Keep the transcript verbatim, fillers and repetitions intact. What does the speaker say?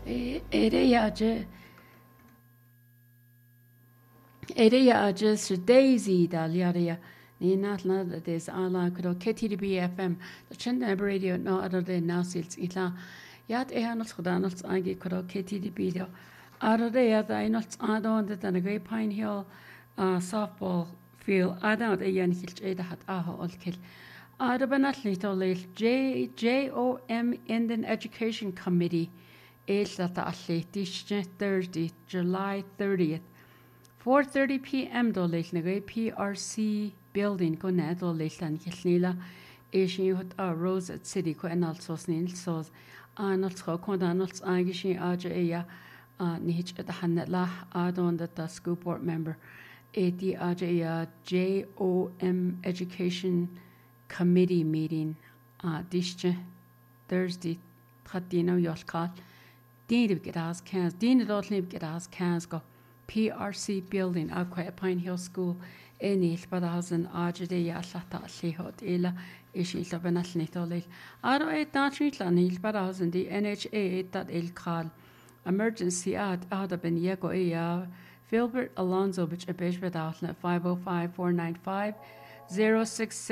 Ereyaje Ereyaje是 Daisy 的里呀，你那那的是阿拉可多 K T D B F M，的真的 radio 那阿拉的那是伊拉，呀的哎那是可那是安吉可多 K T D B 的，阿拉的呀的哎那是阿多的那个 Pine Hill 啊 softball field，阿多的呀你去哎的hat啊好 OK。Arabanatli tolil J J O M Indian Education Committee Eilata alli Dishne Thursday, July thirtieth. four thirty p m dolil nagay P R C building ko na dolil tan kilnila Asian hot a Rose at City ko enal sos nil sos anal ko ko danal agishi aja eya nihich at hanetla adon that the school board member eighty aja eya J O M Education Committee meeting uh dische Thursday thirteen yolkal Dine get as cans Dine dotnib get as cans go P R C building aqua Pine Hill School enil badazan ajde yallata lihot ila ishi labanalni tolil aro et natritlanil badazan di N H A that el kal emergency ad ada ben yego ya Filbert Alonso which abesh badalna five oh five four nine five zero six